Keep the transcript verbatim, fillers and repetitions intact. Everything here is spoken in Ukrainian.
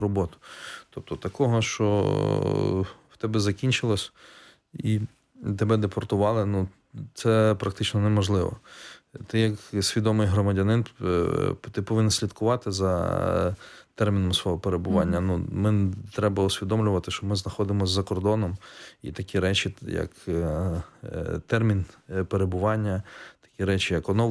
роботу. Тобто такого, що в тебе закінчилось і тебе депортували, ну, це практично неможливо. Ти як свідомий громадянин, ти повинен слідкувати за терміном свого перебування. Mm-hmm. Ну, ми треба усвідомлювати, що ми знаходимося за кордоном, і такі речі, як термін перебування, такі речі, як оновлення